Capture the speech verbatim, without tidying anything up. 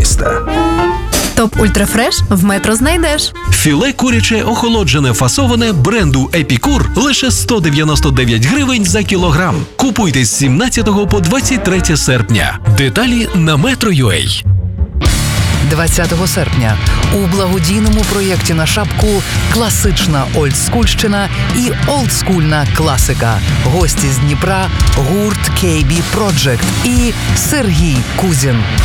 міста. Топ Ультрафреш в Метро знайдеш. Філе куряче охолоджене фасоване бренду Епікур лише сто дев'яносто дев'ять гривень за кілограм. Купуйте з сімнадцятого по двадцять третє серпня. Деталі на Metro.ua. двадцятого серпня у благодійному проєкті на шапку класична олдскульщина і олдскульна класика. Гості з Дніпра, гурт кей бі Project і Сергій Кузін.